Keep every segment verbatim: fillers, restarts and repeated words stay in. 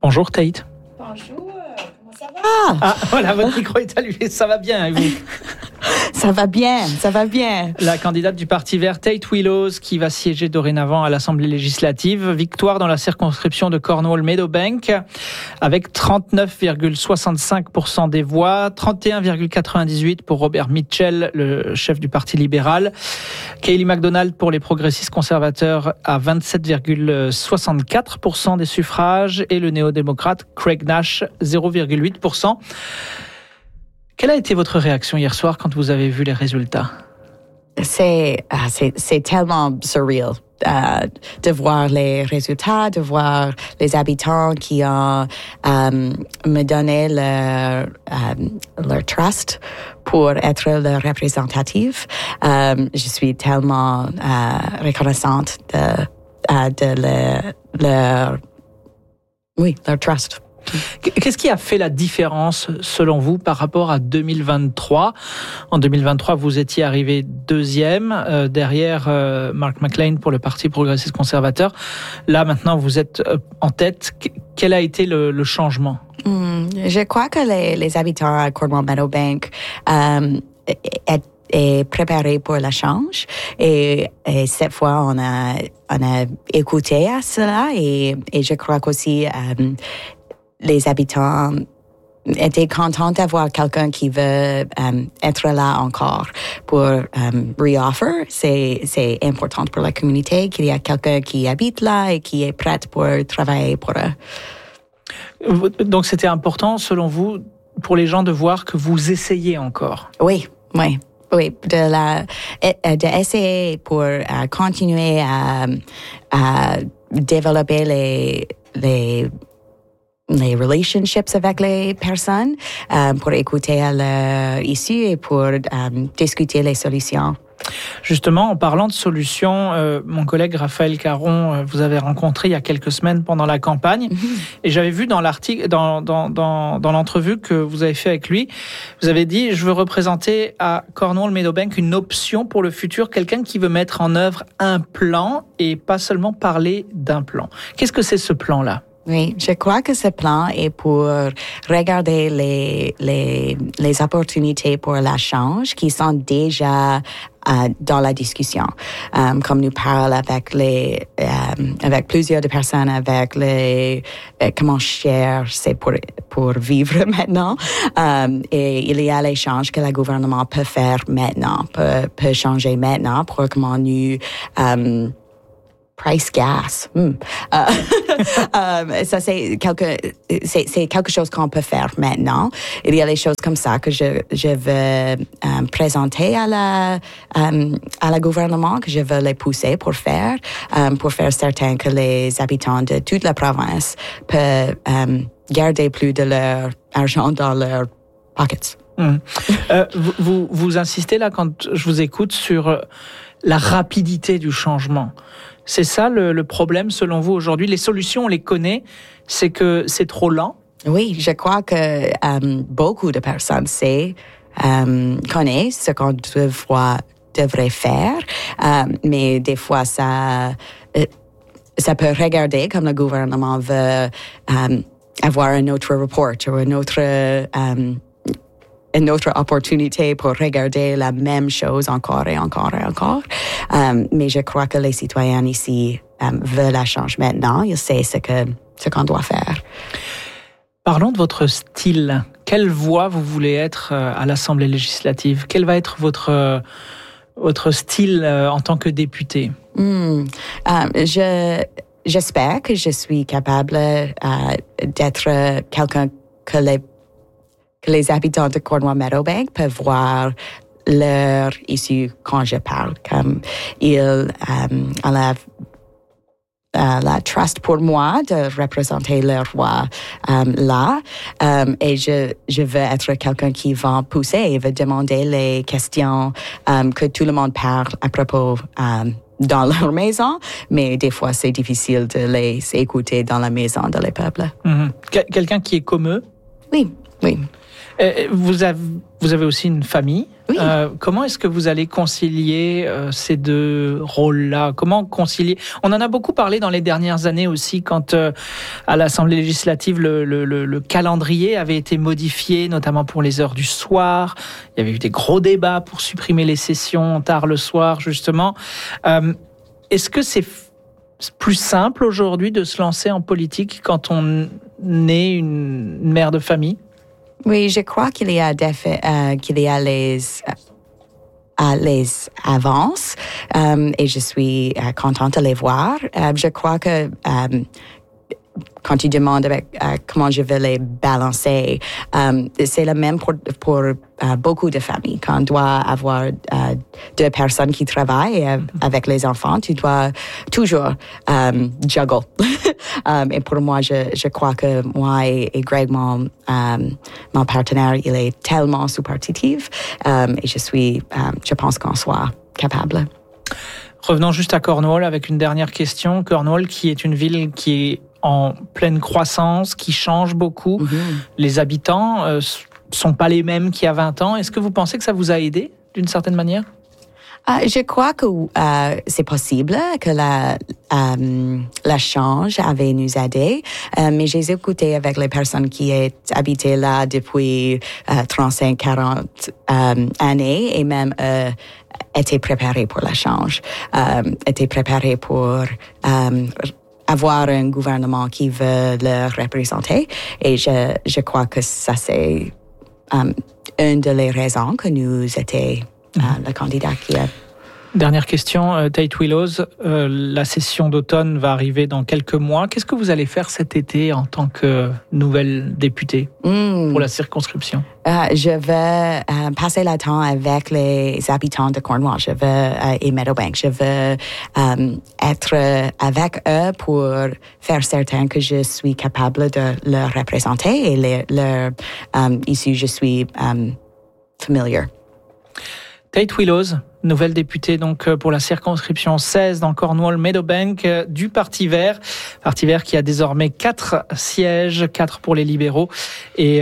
Bonjour Tate. Bonjour, comment ça va? Ah, voilà, votre micro est allumé, ça va bien, et vous? Ça va bien, ça va bien. La candidate du Parti vert, Tate Willows, qui va siéger dorénavant à l'Assemblée législative. Victoire dans la circonscription de Cornwall-Meadowbank, avec trente-neuf virgule soixante-cinq pour cent des voix, trente et un virgule quatre-vingt-dix-huit pour Robert Mitchell, le chef du Parti libéral. Kayleigh McDonald pour les progressistes conservateurs à vingt-sept virgule soixante-quatre pour cent des suffrages et le néo-démocrate Craig Nash, zéro virgule huit pour cent. Quelle a été votre réaction hier soir quand vous avez vu les résultats? C'est, c'est, c'est tellement surreal euh, de voir les résultats, de voir les habitants qui ont euh, me donné leur, euh, leur trust pour être leur représentatif. Euh, je suis tellement euh, reconnaissante de, euh, de leur, leur, oui, leur trust. Qu'est-ce qui a fait la différence, selon vous, par rapport à deux mille vingt-trois? En deux mille vingt-trois, vous étiez arrivé deuxième, euh, derrière euh, Mark McLean pour le Parti progressiste conservateur. Là, maintenant, vous êtes euh, en tête. Quel a été le, le changement? Hmm, je crois que les, les habitants à Cornwall-Meadowbank euh, est, est préparés pour le change. Et, et cette fois, on a, on a écouté à cela. Et, et je crois qu'aussi... Euh, les habitants étaient contents d'avoir quelqu'un qui veut euh, être là encore pour euh, re-offer. C'est, c'est important pour la communauté qu'il y a quelqu'un qui habite là et qui est prêt pour travailler pour eux. Donc c'était important, selon vous, pour les gens de voir que vous essayez encore? Oui, oui. Oui, de la, de essayer pour uh, continuer à, à développer les, les les relationships avec les personnes, euh, pour écouter à leur issue et pour euh, discuter les solutions. Justement, en parlant de solutions, euh, mon collègue Raphaël Caron, euh, vous avez rencontré il y a quelques semaines pendant la campagne, mm-hmm. et j'avais vu dans l'article, dans, dans, dans, dans l'entrevue que vous avez fait avec lui, vous avez dit « Je veux représenter à Cornwall-Meadowbank une option pour le futur, quelqu'un qui veut mettre en œuvre un plan et pas seulement parler d'un plan ». Qu'est-ce que c'est ce plan-là? Oui, je crois que ce plan est pour regarder les, les, les opportunités pour la change qui sont déjà euh, dans la discussion. Um, comme nous parlons avec les, um, avec plusieurs de personnes, avec les, euh, comment cher c'est pour, pour vivre maintenant. Um, et il y a les changes que le gouvernement peut faire maintenant, peut, peut changer maintenant pour comment nous, um, price gas. Hmm. Uh, um, ça, c'est quelque, c'est, c'est quelque chose qu'on peut faire maintenant. Il y a des choses comme ça que je, je veux um, présenter à la, um, à la gouvernement, que je veux les pousser pour faire, um, pour faire certain que les habitants de toute la province peuvent um, garder plus de leur argent dans leurs pockets. Mmh. Euh, vous, vous, vous insistez là, quand je vous écoute, sur la rapidité du changement. C'est ça le, le problème selon vous aujourd'hui? Les solutions, on les connaît, c'est que c'est trop lent? Oui, je crois que um, beaucoup de personnes savent, um, connaissent ce qu'on devrait, devrait faire, um, mais des fois ça, euh, ça peut regarder comme le gouvernement veut um, avoir un autre report ou un autre... Um, une autre opportunité pour regarder la même chose encore et encore et encore. Um, mais je crois que les citoyens ici um, veulent la change maintenant. Ils savent ce, que, ce qu'on doit faire. Parlons de votre style. Quelle voix vous voulez être à l'Assemblée législative? Quel va être votre, votre style en tant que député? Mm. Um, je, j'espère que je suis capable uh, d'être quelqu'un que les que les habitants de Cornwall-Meadowbank peuvent voir leur issue quand je parle. Comme ils um, ont la, uh, la trust pour moi de représenter leur voix um, là. Um, et je, je veux être quelqu'un qui va pousser et va demander les questions um, que tout le monde parle à propos um, dans leur maison, mais des fois c'est difficile de les écouter dans la maison de les peuples. Mmh. Quelqu'un qui est comme eux? Oui, oui. Vous avez, vous avez aussi une famille, Oui. Euh, comment est-ce que vous allez concilier euh, ces deux rôles-là? Comment concilier? On en a beaucoup parlé dans les dernières années aussi, quand euh, à l'Assemblée législative, le, le, le, le calendrier avait été modifié, notamment pour les heures du soir. Il y avait eu des gros débats pour supprimer les sessions tard le soir, justement. Euh, est-ce que c'est plus simple aujourd'hui de se lancer en politique quand on est une mère de famille? Oui, je crois qu'il y a, des, euh, qu'il y a les, euh, les avances euh, et je suis euh, contente de les voir. Euh, je crois que euh, quand tu demandes avec, euh, comment je vais les balancer, euh, c'est le même pour, pour euh, beaucoup de familles. Quand on doit avoir euh, deux personnes qui travaillent euh, avec les enfants, tu dois toujours euh, juggle. um, et pour moi, je, je crois que moi et, et Greg, mon, um, mon partenaire, il est tellement superlatif um, et je suis, um, je pense qu'on soit capable. Revenons juste à Cornwall avec une dernière question. Cornwall, qui est une ville qui est en pleine croissance, qui change beaucoup. Mm-hmm. Les habitants euh, sont pas les mêmes qu'il y a vingt ans. Est-ce que vous pensez que ça vous a aidé d'une certaine manière? Uh, je crois que uh, c'est possible que la, um, la change avait nous aidé, uh, mais j'ai écouté avec les personnes qui habitaient là depuis uh, trente-cinq à quarante um, années et même euh, étaient préparés pour la change, um, étaient préparés pour um, avoir un gouvernement qui veut le représenter. Et je, je crois que ça, c'est um, une des raisons que nous étions euh, le candidat qui a... Dernière question, euh, Tate Willows, euh, la session d'automne va arriver dans quelques mois. Qu'est-ce que vous allez faire cet été en tant que nouvelle députée mm. pour la circonscription? Euh, je vais euh, passer le temps avec les habitants de Cornwall. Je vais euh, et Meadowbank. Je vais euh, être avec eux pour faire certain que je suis capable de le représenter et les, leur, euh, ici je suis euh, familier. Tate Willows, nouvelle députée donc pour la circonscription seize dans Cornwall Meadowbank du Parti vert. Parti vert qui a désormais quatre sièges, quatre pour les libéraux et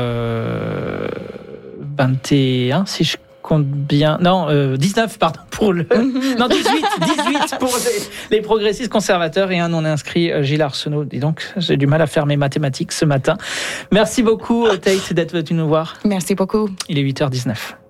euh, vingt et un si je compte bien. Non, euh, dix-neuf pardon pour le non dix-huit dix-huit pour les, les progressistes conservateurs et un non inscrit, Gilles Arsenault. Dis donc, j'ai du mal à faire mes mathématiques ce matin. Merci beaucoup Tate d'être venu nous voir. Merci beaucoup. Il est huit heures dix-neuf.